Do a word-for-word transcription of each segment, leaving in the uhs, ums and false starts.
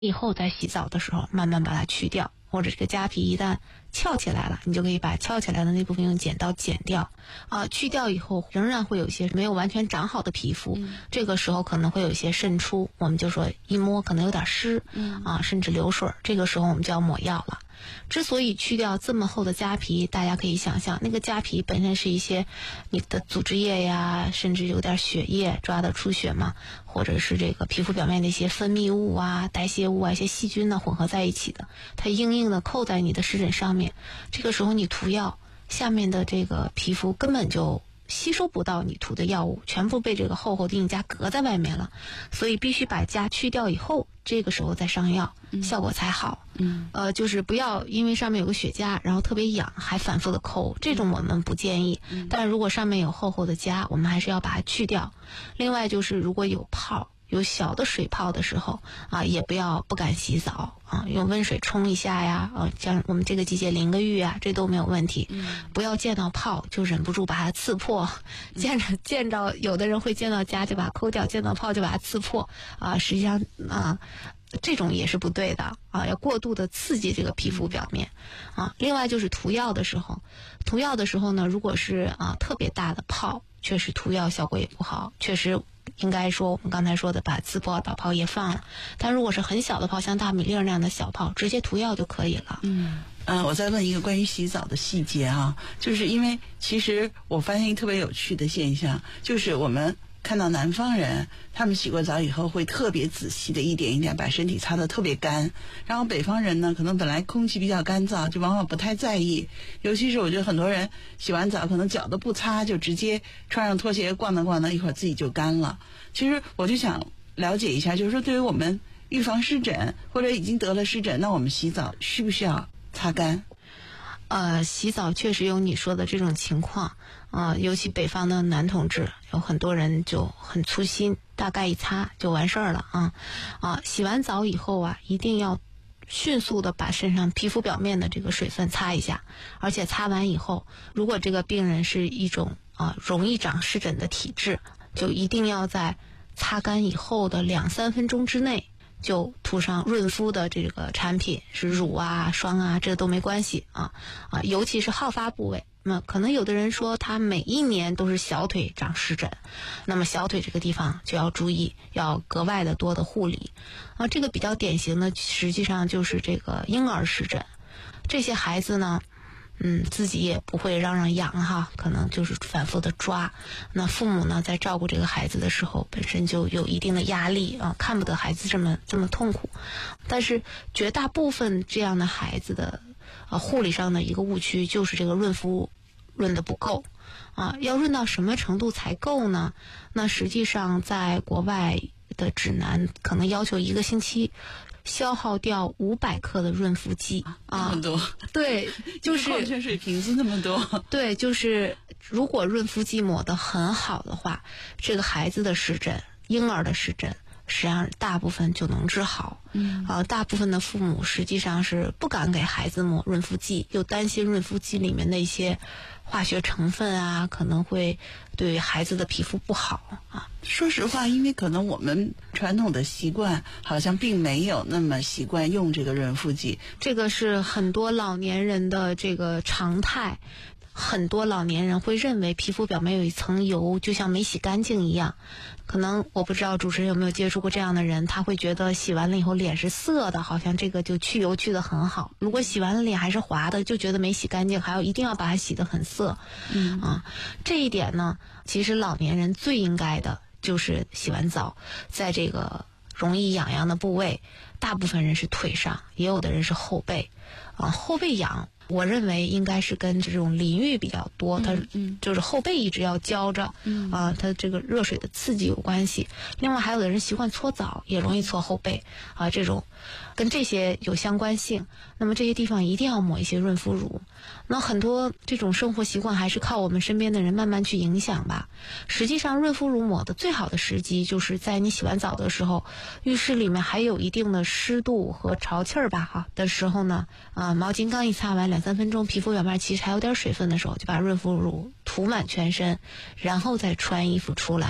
以后在洗澡的时候慢慢把它去掉，或者这个痂皮一旦翘起来了，你就可以把翘起来的那部分用剪刀剪掉啊。去掉以后仍然会有一些没有完全长好的皮肤，嗯、这个时候可能会有一些渗出，我们就说一摸可能有点湿，嗯、啊，甚至流水，这个时候我们就要抹药了。之所以去掉这么厚的痂皮，大家可以想象，那个痂皮本身是一些你的组织液呀，甚至有点血液抓的出血嘛，或者是这个皮肤表面的一些分泌物啊、代谢物啊、一些细菌呢混合在一起的，它硬硬的扣在你的湿疹上面。这个时候你涂药，下面的这个皮肤根本就吸收不到你涂的药物，全部被这个厚厚的硬痂隔在外面了，所以必须把痂去掉以后，这个时候再上药，嗯、效果才好。嗯，呃，就是不要因为上面有个血痂，然后特别痒，还反复的抠，这种我们不建议。嗯、但如果上面有厚厚的痂，我们还是要把它去掉。另外就是如果有泡，有小的水泡的时候啊，也不要不敢洗澡啊，用温水冲一下呀，啊，像我们这个季节淋个浴啊，这都没有问题。嗯、不要见到泡就忍不住把它刺破，嗯、见着见到有的人会见到痂就把它抠掉，见到泡就把它刺破啊，实际上啊。这种也是不对的啊，要过度的刺激这个皮肤表面啊。另外就是涂药的时候，涂药的时候呢，如果是啊特别大的泡，确实涂药效果也不好，确实应该说我们刚才说的把刺破导泡液放了。但如果是很小的泡，像大米粒那样的小泡，直接涂药就可以了。 嗯。呃，我再问一个关于洗澡的细节啊，就是因为其实我发现一个特别有趣的现象，就是我们看到南方人他们洗过澡以后会特别仔细的一点一点把身体擦得特别干，然后北方人呢可能本来空气比较干燥，就往往不太在意，尤其是我觉得很多人洗完澡可能脚都不擦，就直接穿上拖鞋逛荡逛荡，一会儿自己就干了。其实我就想了解一下，就是说对于我们预防湿疹或者已经得了湿疹，那我们洗澡需不需要擦干？ 呃，洗澡确实有你说的这种情况啊、呃，尤其北方的男同志，有很多人就很粗心，大概一擦就完事儿了啊啊！洗完澡以后啊，一定要迅速的把身上皮肤表面的这个水分擦一下，而且擦完以后，如果这个病人是一种啊容易长湿疹的体质，就一定要在擦干以后的两三分钟之内就涂上润肤的这个产品，是乳啊、霜啊，这都没关系啊啊，尤其是好发部位。那么可能有的人说他每一年都是小腿长湿疹，那么小腿这个地方就要注意，要格外的多的护理啊。这个比较典型的实际上就是这个婴儿湿疹，这些孩子呢嗯，自己也不会嚷嚷痒哈，可能就是反复的抓。那父母呢，在照顾这个孩子的时候，本身就有一定的压力啊，看不得孩子这么这么痛苦。但是绝大部分这样的孩子的啊护理上的一个误区就是这个润肤润的不够啊，要润到什么程度才够呢？那实际上在国外的指南可能要求一个星期消耗掉五百克的润肤剂啊， 那么多？ 对，就是矿泉水瓶子那么多。 对，就是如果润肤剂抹得很好的话，这个孩子的湿疹、婴儿的湿疹，实际上大部分就能治好。嗯，啊，大部分的父母实际上是不敢给孩子抹润肤剂，又担心润肤剂里面的一些化学成分啊，可能会对孩子的皮肤不好啊。 说实话，因为可能我们传统的习惯好像并没有那么习惯用这个润肤剂， 这个是很多老年人的这个常态。很多老年人会认为皮肤表面有一层油，就像没洗干净一样。可能我不知道主持人有没有接触过这样的人，他会觉得洗完了以后脸是涩的，好像这个就去油去得很好。如果洗完了脸还是滑的，就觉得没洗干净，还要一定要把它洗得很涩。嗯啊，这一点呢，其实老年人最应该的就是洗完澡，在这个容易痒痒的部位，大部分人是腿上，也有的人是后背啊，后背痒。我认为应该是跟这种淋浴比较多，它就是后背一直要浇着，嗯、啊，它这个热水的刺激有关系。另外还有的人习惯搓澡，也容易搓后背啊，这种跟这些有相关性。那么这些地方一定要抹一些润肤乳。那很多这种生活习惯还是靠我们身边的人慢慢去影响吧。实际上润肤乳抹的最好的时机就是在你洗完澡的时候，浴室里面还有一定的湿度和潮气儿吧哈的时候呢，啊，毛巾刚一擦完两三分钟，皮肤表面其实还有点水分的时候，就把润肤乳涂满全身，然后再穿衣服出来，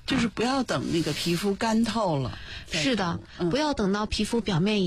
就是不要等那个皮肤干透了。 是的，不要等到皮肤表面已